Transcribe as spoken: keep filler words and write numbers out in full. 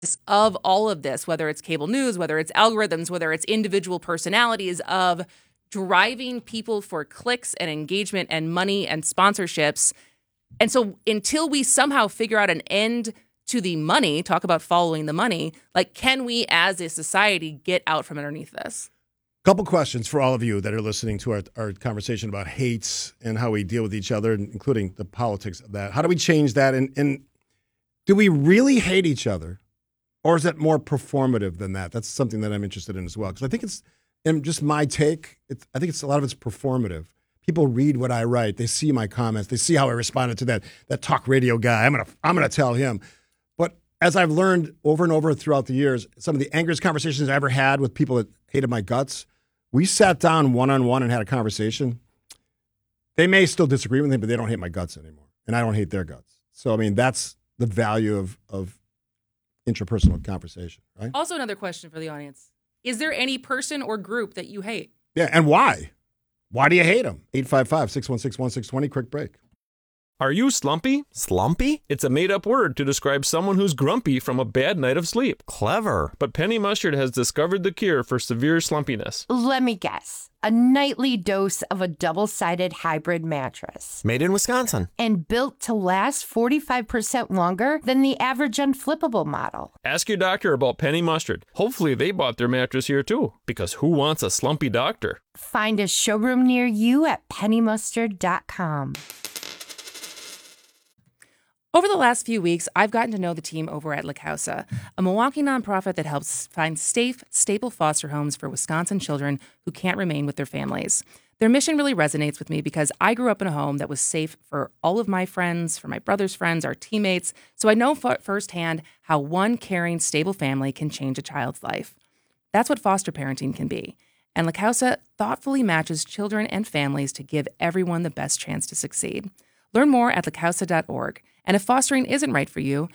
of all of this, whether it's cable news, whether it's algorithms, whether it's individual personalities, of driving people for clicks and engagement and money and sponsorships. And so until we somehow figure out an end to the money, talk about following the money, like, can we as a society get out from underneath this? Couple questions for all of you that are listening to our, our conversation about hates and how we deal with each other, including the politics of that. How do we change that? And, and do we really hate each other? Or is it more performative than that? That's something that I'm interested in as well. Because I think it's, and just my take, it's, I think it's a lot of it's performative. People read what I write. They see my comments. They see how I responded to that that talk radio guy. I'm gonna I'm gonna tell him. But as I've learned over and over throughout the years, some of the angriest conversations I ever had with people that hated my guts, we sat down one-on-one and had a conversation. They may still disagree with me, but they don't hate my guts anymore. And I don't hate their guts. So, I mean, that's the value of of intrapersonal conversation, right? Also, another question for the audience. Is there any person or group that you hate? Yeah, and why? Why do you hate them? eight five five, six one six, one six two zero, quick break. Are you slumpy? Slumpy? It's a made-up word to describe someone who's grumpy from a bad night of sleep. Clever. But Penny Mustard has discovered the cure for severe slumpiness. Let me guess. A nightly dose of a double-sided hybrid mattress. Made in Wisconsin. And built to last forty-five percent longer than the average unflippable model. Ask your doctor about Penny Mustard. Hopefully they bought their mattress here too, because who wants a slumpy doctor? Find a showroom near you at penny mustard dot com. Over the last few weeks, I've gotten to know the team over at La Causa, a Milwaukee nonprofit that helps find safe, stable foster homes for Wisconsin children who can't remain with their families. Their mission really resonates with me because I grew up in a home that was safe for all of my friends, for my brother's friends, our teammates, so I know f- firsthand how one caring, stable family can change a child's life. That's what foster parenting can be. And La Causa thoughtfully matches children and families to give everyone the best chance to succeed. Learn more at la causa dot org. And if fostering isn't right for you,